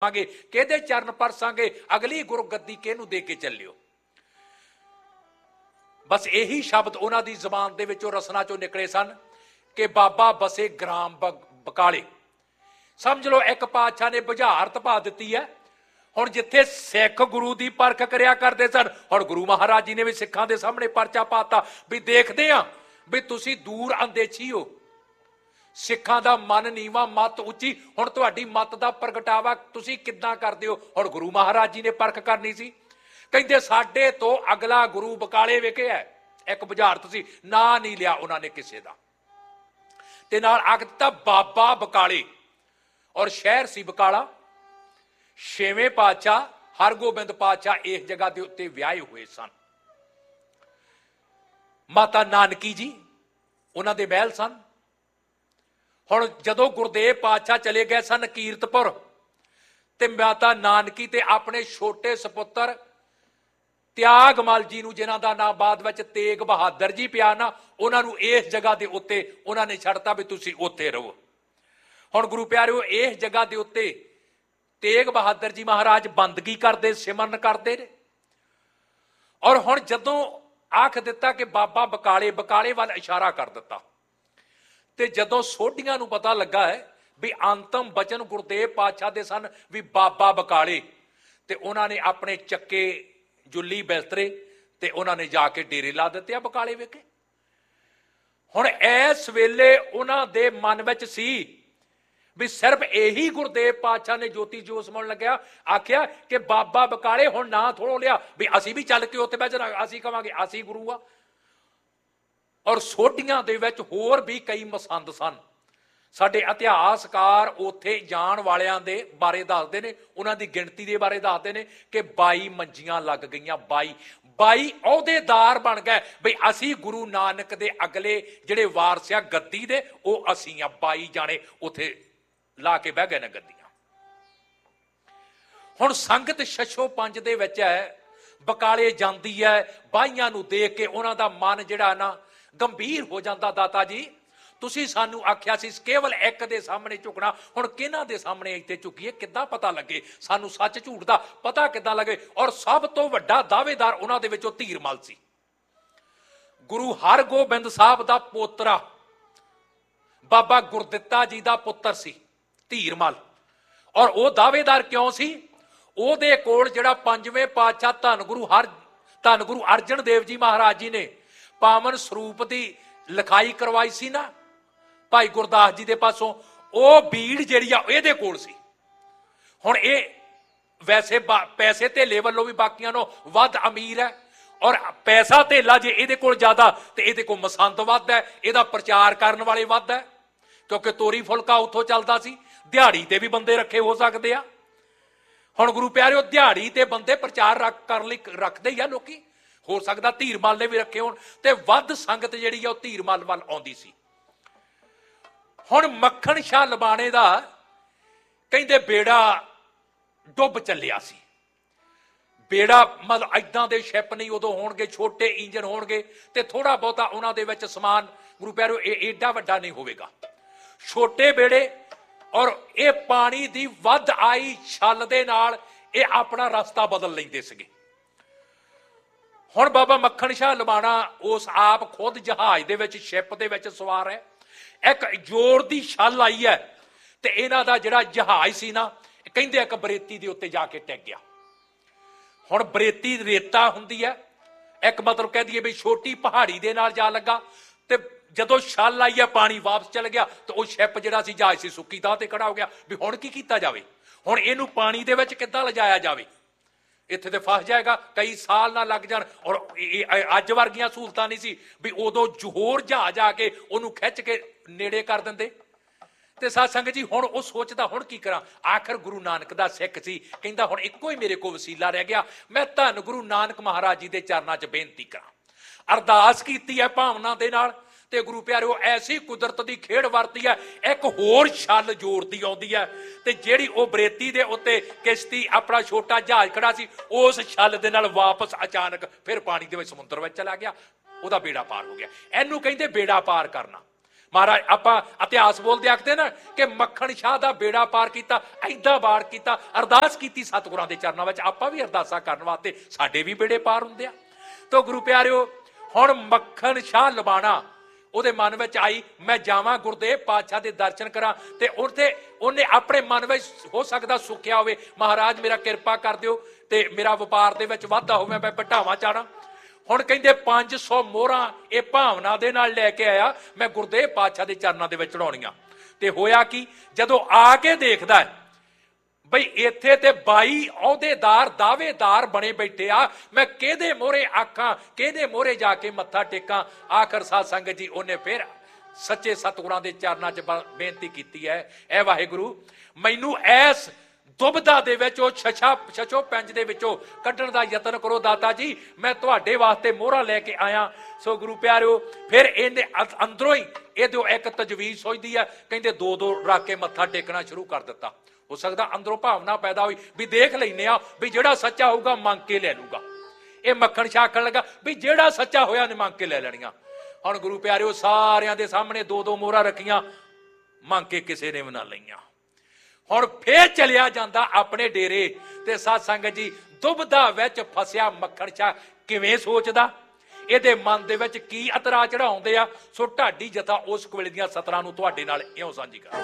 किहदे चरण परसांगे, अगली गुरगद्दी किहनूं दे के चलियो। बस यही शब्द उन्हां दी ज़बान दे विचों रसना चों निकले सन कि बाबा बसे ग्राम बकाले। समझ लो एक पातशाह ने बुझारत पा दित्ती है। हुण जिथे सिख गुरु की परख करिया करते सन, हुण गुरु महाराज जी ने भी सिखां दे सामने परचा पाता भी देखते हैं भी तुसीं दूर अंदेशी हो, सिखां दा मन नीवा मत उच्ची, हुण तुहाडी मत दा प्रगटावा तुसीं किद्दां करदे हो। हुण गुरु महाराज जी ने परख करनी सी। कहंदे साडे तो अगला गुरु बकाले विखे है। एक बुझारत सी, ना नहीं लिया उन्होंने किसी दा, ते नाल आख दित्ता बाबा बकाले। और शहर सी बकाला। छेवें पातशाह हरगोबिंद पातशाह इस जगह के उत्ते विआहे हुए सन। माता नानकी जी उन्हां दे महल सन। हुण जदों गुरदेव पातशाह चले गए सन कीरतपुर, ते माता नानकी ते अपने छोटे सपुत्र त्यागमल जी नूं, जिन्हां दा नाम बाद विच तेग बहादुर जी पिया ना, उन्हां नूं इस जगह के उत्ते उन्हां ने छड्डता भी तुसीं उत्थे रहो। हुण गुरु प्यारिओ इस जगह के उत्ते तेग बहादुर जी महाराज बंदगी करते, सिमरन करते ने। और हुण जदों आख दिता कि बाबा बकाले, बकाले वाल इशारा कर दिता, ते जदों सोढियां नूं पता लगा है भी अंतम बचन गुरदेव पातशाह दे सन भी बाबा बकाले, ते उन्होंने अपने चक्के जुली बिस्तरे ते उन्होंने जाके डेरे ला दिते बकाले विखे। हुण इस वेले उन्हां दे मन विच सी भी सिर्फ यही गुरदेव पातशाह ने ज्योति जो समाउण लग्या आख्या कि बाबा बकाले हुण ना थोड़ो लिया भी असीं भी चल के उत्थे बैठ जाना, असीं कहांगे असीं गुरु आ। और सोढियां दे विच होर भी कई मसंद सन। साडे इतिहासकार उत्थे जाण वालियां दे बारे दसदे ने, उन्हां दी गिणती दे बारे दसदे ने कि 22 मंजियां लग गईयां। 22 अहुदेदार बन गए बई असीं गुरु नानक दे अगले जिहड़े वारस आ गद्दी दे वो असीं आ। 22 जाने उत्थे ला के बह गए ने गद्दियां। हुण संगत छछो पंज दे विच है बकाले जांदी है, बाहियां नूं देख के उन्हां दा मन जिहड़ा ना गंभीर हो जांदा। दाता जी तुसीं सानूं आख्या सी केवल एक दे सामने झुकना, हुण किहनां दे सामने इत्थे झुकीए, किद्दां पता लगे सानूं सच झूठ दा पता किद्दां लगे। और सब तो वड्डा दावेदार उन्हां दे विचों धीरमल सी। गुरु हरगोबिंद साहब दा पोतरा बाबा गुरदित्ता जी दा पुत्तर सी धीरमल। और वो दावेदार क्यों सी? ਉਹਦੇ ਕੋਲ ਜਿਹੜਾ ਪੰਜਵੇਂ ਪਾਤਸ਼ਾਹ ਧੰਨ ਗੁਰੂ ਅਰਜਨ ਦੇਵ ਜੀ ਮਹਾਰਾਜ ਜੀ ਨੇ ਪਾਵਨ ਸਰੂਪ ਦੀ ਲਿਖਾਈ ਕਰਵਾਈ ਸੀ ਨਾ ਭਾਈ ਗੁਰਦਾਸ ਜੀ ਦੇ ਪਾਸੋਂ, ਉਹ ਬੀੜ ਜਿਹੜੀ ਆ ਇਹਦੇ ਕੋਲ ਸੀ। ਹੁਣ ਇਹ ਵੈਸੇ ਪੈਸੇ ਧੇਲੇ ਵੱਲੋਂ ਵੀ ਬਾਕੀਆਂ ਨੂੰ ਵੱਧ ਅਮੀਰ ਹੈ, ਔਰ ਪੈਸਾ ਧੇਲਾ ਜੇ ਇਹਦੇ ਕੋਲ ਜ਼ਿਆਦਾ ਤੇ ਇਹਦੇ ਕੋਲ ਮਸੰਦ ਵੱਧ ਹੈ, ਇਹਦਾ ਪ੍ਰਚਾਰ ਕਰਨ ਵਾਲੇ ਵੱਧ ਹੈ, ਕਿਉਂਕਿ ਤੋਰੀ ਫੁਲਕਾ ਉੱਥੋਂ ਚੱਲਦਾ ਸੀ। ਦਿਹਾੜੀ ਤੇ ਵੀ ਬੰਦੇ ਰੱਖੇ ਹੋ ਸਕਦੇ ਆ। ਹੁਣ ਗੁਰੂ ਪਿਆਰਿਓ ਦਿਹਾੜੀ ਤੇ ਬੰਦੇ ਪ੍ਰਚਾਰ ਕਰਨ ਲਈ ਰੱਖਦੇ ਹੀ ਆ ਲੋਕੀ, ਹੋ ਸਕਦਾ ਧੀਰਮਲ ਨੇ ਵੀ ਰੱਖੇ ਹੋਣ, ਤੇ ਵੱਧ ਸੰਗਤ ਜਿਹੜੀ ਆ ਉਹ ਧੀਰਮਲ ਵੱਲ ਆਉਂਦੀ ਸੀ। ਹੁਣ ਮੱਖਣ ਸ਼ਾਹ ਲਬਾਣੇ ਦਾ ਕਹਿੰਦੇ ਬੇੜਾ ਡੁੱਬ ਚੱਲਿਆ ਸੀ। ਬੇੜਾ ਮਤਲਬ ਏਦਾਂ ਦੇ ਸ਼ਿਪ ਨਹੀਂ ਉਦੋਂ ਹੋਣਗੇ, ਛੋਟੇ ਇੰਜਨ ਹੋਣਗੇ ਤੇ ਥੋੜਾ ਬਹੁਤਾ ਉਹਨਾਂ ਦੇ ਵਿੱਚ ਸਮਾਨ ਗੁਰੂ ਪਿਆਰਿਓ ਏਡਾ ਵੱਡਾ ਨਹੀਂ ਹੋਵੇਗਾ, ਛੋਟੇ ਬੇੜੇ। और ये पानी की वध आई छल दे नाल ये अपना रास्ता बदल लेंदे सीगे। हुण बाबा मक्खण शाह लबाणा उस आप खुद जहाज दे विच शिप दे विच सवार है, एक जोर दी छल आई है ते इन्हां दा जिहड़ा जहाज सी ना कहिंदे एक बरेती दे उत्ते जाके टिक गया। हुण बरेती रेता हुंदी है, एक मतलब कह दईए भी छोटी पहाड़ी दे नाल जा लगा, ते जदों छल आई है पानी वापस चल गया तो वह शिप जिहड़ा सी जहाज सी सुक्की थां ते खड़ा हो गया भी हुण की कीता जावे, हुण इहनूं पानी दे विच किद्दां लिजाया जावे, इत्थे ते फस जाएगा, कई साल ना लग जाण। और अज वर्गियां सहूलतां नहीं सी भी उदों होर जहाज आके उहनूं खिच के नेड़े कर दिंदे। ते साध संगत जी हुण वो सोचदा हुण की करां, आखिर गुरु नानक दा सिख सी, कहंदा हुण इक्को ही मेरे कोल वसीला रह गया, मैं धन गुरु नानक महाराज जी दे चरनां 'च बेनती करां। अरदास कीती है भावना दे नाल, ते गुरु प्यारिओ ऐसी कुदरत की खेड़ वरती है, एक होर छल जोर दी आउंदी है, ते जिहड़ी ओ बरेती दे उत्ते किश्ती अपना छोटा जहाज खड़ा सी, उस छल दे नाल वापस अचानक फिर पानी दे विच समुंदर विच चला गया, ਉਹਦਾ बेड़ा पार हो गया। इहनूं कहंदे बेड़ा पार करना। महाराज आपां इतिहास बोलते आखते ना कि मक्खण शाह दा बेड़ा पार किया, ऐदा वार किया, अरदास की सतगुरां दे चरनां विच। आपां भी अरदासां करन वास्ते साडे भी बेड़े पार हुंदे आ। तो गुरु प्यारिओ, हुण मक्खण शाह लबाणा ਉਹਦੇ मन में आई, मैं जावां गुरदेव पातशाह के दर्शन करा, ते उत्थे उन्हें अपने मन में हो सकता सुखिया होवे, महाराज मेरा किरपा कर दिओ ते मेरा व्यापार दे विच वाधा होवे, मैं बढ़ावां चाहना। हुण कहंदे 500 मोहरां ये भावना दे नाल लैके आया, मैं गुरदेव पातशाह के चरनां दे विच चढ़ाउणीआं। ते होया कि जदों आके देखदा है बई इत्थे ते 22 अहुदेदार दावेदार बने बैठे आ, मैं किहदे मोहरे आखां, किहदे मोहरे जाके मत्था टेकां। आखिर साध संगत जी उन्हें फिर सच्चे सतगुरां दे चरनां च बेनती कीती है, ऐ वाहिगुरू मैनू ऐस दुबधा दे विच ओ छछो पंज दे विचों कड्ढण दा यतन करो दाता जी, मैं तुहाडे वास्ते मोहरा लैके आया। सो गुरु प्यारिओ, फिर इहने अंदरों ही इहदे एक तजवीज़ सोचदी है, कहंदे 2-2 रख के मत्था टेकना शुरू कर दिता। हो सकता अंदरों भावना पैदा हुई भी देख लेने भी जेड़ा सच्चा होगा मंग के ले लूगा। ये मक्खण शाह आखण लगा भी जेड़ा सच्चा होया ने मंग के ले लैणियां। हुण गुरु प्यारिओ सारियां दे सामने 2-2 मोहरां रखियां, मंग के किसे ने भी ना लईआं। हुण फिर चलिया जांदा अपने डेरे ते साध संगत जी दुबधा विच फसिया मक्खण शाह किवें सोचदा, ਇਹਦੇ मन ਦੇ ਵਿੱਚ ਕੀ ਅਤਰਾ ਚੜਾਉਂਦੇ ਆ। सो ਢਾਡੀ जथा उस वेले ਦੀਆਂ सतरां ਨੂੰ ਤੁਹਾਡੇ ਨਾਲ ਇਉਂ ਸਾਂਝੀ ਕਰ।